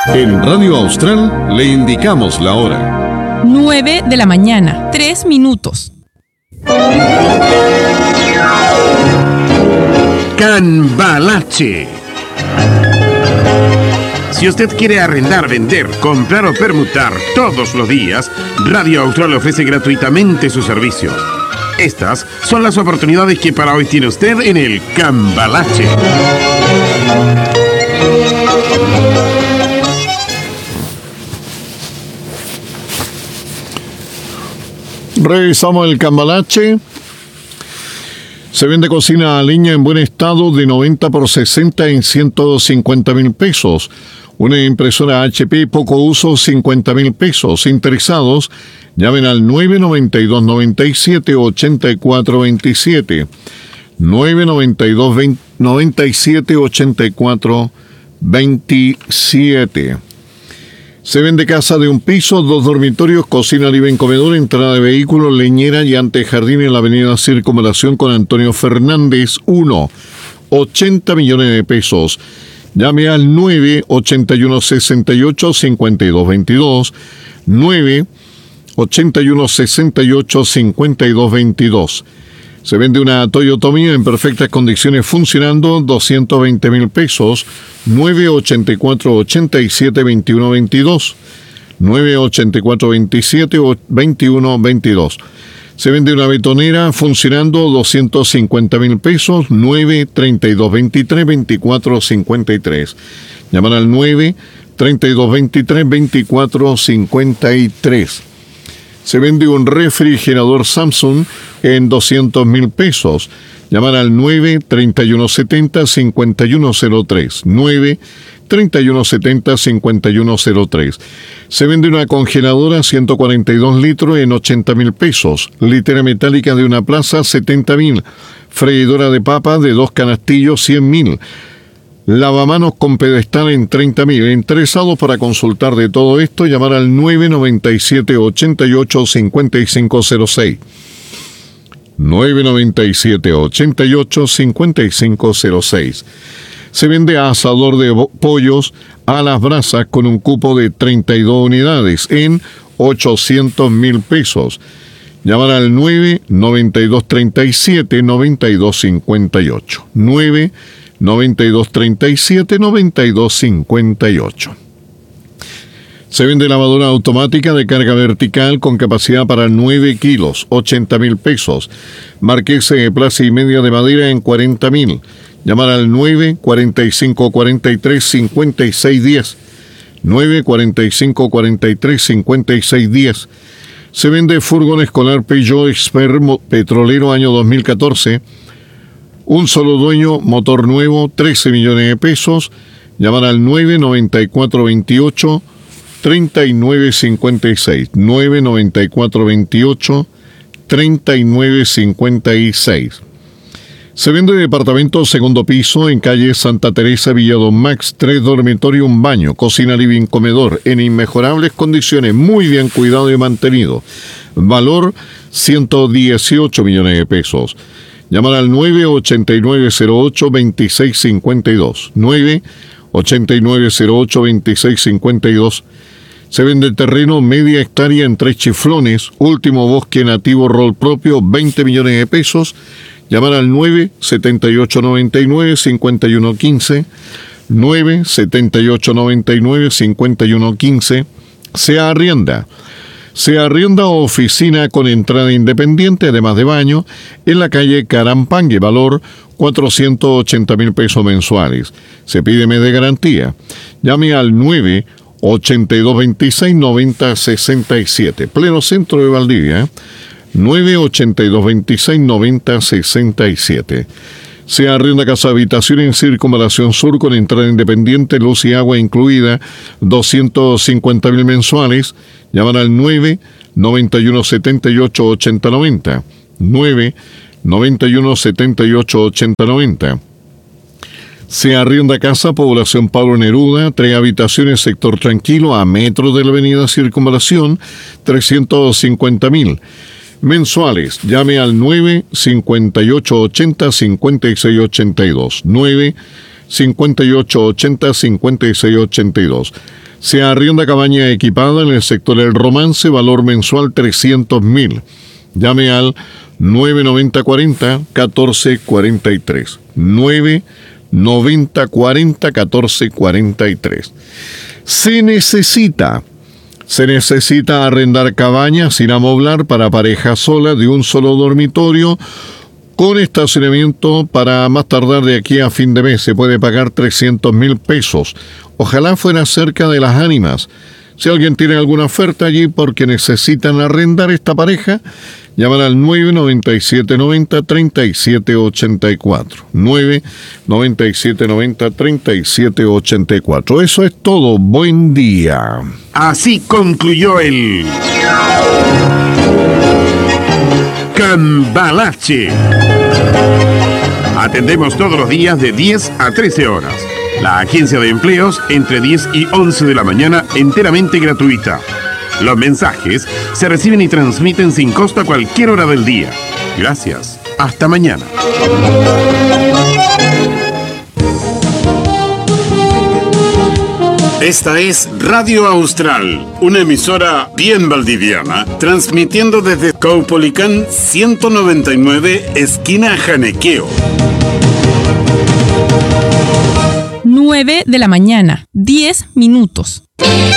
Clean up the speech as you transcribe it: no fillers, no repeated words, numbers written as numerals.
En Radio Austral le indicamos la hora. 9 de la mañana, 3 minutos. Cambalache. Si usted quiere arrendar, vender, comprar o permutar todos los días, Radio Austral ofrece gratuitamente su servicio. Estas son las oportunidades que para hoy tiene usted en el Cambalache. Revisamos el Cambalache. Se vende cocina a leña en buen estado de 90 por 60 en 150.000 pesos. Una impresora HP poco uso, 50.000 pesos. Interesados, llamen al 992 97 84 27. 992 97 84 27. Se vende casa de un piso, 2 dormitorios, cocina, living, comedor, entrada de vehículos, leñera y antejardín en la avenida Circunvalación con Antonio Fernández 1. 80 millones de pesos. Llame al 981 68 52 22. 981 68 52 22. Se vende una Toyota Mía en perfectas condiciones funcionando, 220.000 pesos, 984 87 21 22, 984 27 21 22. Se vende una betonera funcionando, 250.000 pesos, 932 23 24 53. Llaman al 932 23 24 53. Se vende un refrigerador Samsung en 200.000 pesos. Llamar al 93170 5103. 93170 5103. Se vende una congeladora 142 litros en 80.000 pesos. Litera metálica de una plaza 70.000. Freidora de papa de 2 canastillos 100.000. Lavamanos con pedestal en 30.000. Interesados para consultar de todo esto, llamar al 997 88 5506. 997 88 5506. Se vende asador de pollos a las brasas con un cupo de 32 unidades en 800.000 pesos. Llamar al 992 37 92 58. 92 37 92 58. Se vende lavadora automática de carga vertical con capacidad para 9 kilos, 80.000 pesos. Marquesa de plaza y media de madera en 40.000. Llamar al 945 43 56 10. 945 43 56 10. Se vende furgón escolar Peugeot Expert petrolero año 2014. Un solo dueño, motor nuevo, 13 millones de pesos. Llamar al 994 28 39 56. 994 28 39 56. Se vende departamento segundo piso en calle Santa Teresa, Villa Don Max, 3 dormitorios, un baño, cocina, living, comedor, en inmejorables condiciones, muy bien cuidado y mantenido. Valor 118 millones de pesos. Llamar al 98908 2652. 98908 2652. Se vende terreno media hectárea en 3 Chiflones, último bosque nativo rol propio, 20 millones de pesos. Llamar al 97899 5115. 97899 5115. Se arrienda oficina con entrada independiente, además de baño, en la calle Carampangue, valor 480.000 pesos mensuales. Se pide mes de garantía. Llame al 98226 9067. Pleno centro de Valdivia. 98226 9067. Se arrienda casa habitación en Circunvalación Sur con entrada independiente, luz y agua incluida, 250.000 mensuales. Llaman al 991 78 80 90. 991 78 80 90. Se arrienda casa población Pablo Neruda, 3 habitaciones, sector tranquilo, a metros de la avenida Circunvalación, 350.000 mensuales. Llame al 958 80 56 82. 5880-5682. Se arrienda cabaña equipada en el sector El Romance, valor mensual 300.000. Llame al 990-40-1443. 990-40-1443. Se necesita arrendar cabañas sin amoblar para pareja sola de un solo dormitorio con estacionamiento para más tardar de aquí a fin de mes. Se puede pagar 300.000 pesos. Ojalá fuera cerca de Las Ánimas. Si alguien tiene alguna oferta allí porque necesitan arrendar esta pareja, llaman al 997-90-3784. 997-90-3784. Eso es todo. Buen día. Así concluyó el Cambalache. Atendemos todos los días de 10 a 13 horas. La agencia de empleos entre 10 y 11 de la mañana, enteramente gratuita. Los mensajes se reciben y transmiten sin costo a cualquier hora del día. Gracias. Hasta mañana. Esta es Radio Austral, una emisora bien valdiviana, transmitiendo desde Caupolicán 199, esquina Janequeo. 9 de la mañana, 10 minutos.